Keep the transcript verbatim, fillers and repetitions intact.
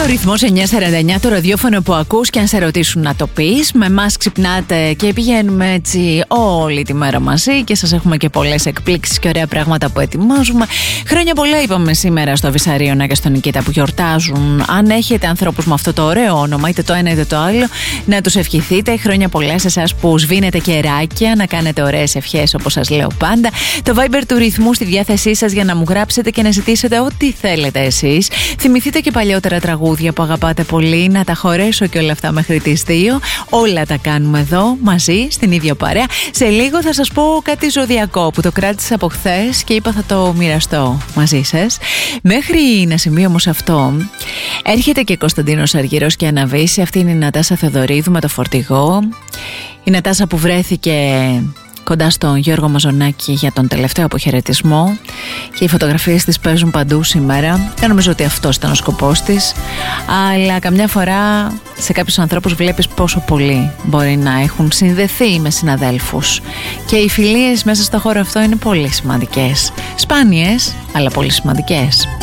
ο ρυθμός εννιά σαράντα εννιά, το ραδιόφωνο που ακούς και αν σε ρωτήσουν να το πεις. Με εμάς ξυπνάτε και πηγαίνουμε έτσι όλη τη μέρα μαζί και σας έχουμε και πολλές εκπλήξεις και ωραία πράγματα που ετοιμάζουμε. Χρόνια πολλά είπαμε σήμερα στο Βυσσαρίωνα και στον Νικήτα που γιορτάζουν. Αν έχετε ανθρώπους με αυτό το ωραίο όνομα, είτε το ένα είτε το άλλο, να τους ευχηθείτε. Χρόνια πολλά σε εσάς που σβήνετε κεράκια, να κάνετε ωραίες ευχές όπως σας λέω πάντα. Το Viber του ρυθμού στη διάθεσή σας για να μου γράψετε και να ζητήσετε ό,τι θέλετε εσείς. Θυμηθείτε και παλιότερα τραγούδια που αγαπάτε πολύ, να τα χωρέσω και όλα αυτά μέχρι τις δύο. Όλα τα κάνουμε εδώ μαζί, στην ίδια παρέα. Σε λίγο θα σας πω κάτι ζωδιακό που το κράτησα από χθες και είπα θα το μοιραστώ μαζί σας. Μέχρι να συμβεί όμως αυτό, έρχεται και Κωνσταντίνος Αργυρός και αναβήσει. Αυτή είναι η Νατάσα Θεοδωρίδου με το φορτηγό. Η Νατάσα που βρέθηκε κοντά στον Γιώργο Μαζονάκη για τον τελευταίο αποχαιρετισμό και οι φωτογραφίες της παίζουν παντού σήμερα. Δεν νομίζω ότι αυτός ήταν ο σκοπός της, αλλά καμιά φορά σε κάποιους ανθρώπους βλέπεις πόσο πολύ μπορεί να έχουν συνδεθεί με συναδέλφους και οι φιλίες μέσα στο χώρο αυτό είναι πολύ σημαντικές. Σπάνιες, αλλά πολύ σημαντικές.